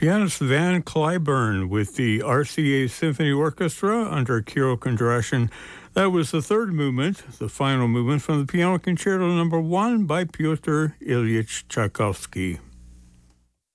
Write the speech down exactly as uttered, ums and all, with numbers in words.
Pianist Van Cliburn with the R C A Symphony Orchestra under Kirill Kondrashin. That was the third movement, the final movement from the Piano Concerto Number One by Pyotr Ilyich Tchaikovsky.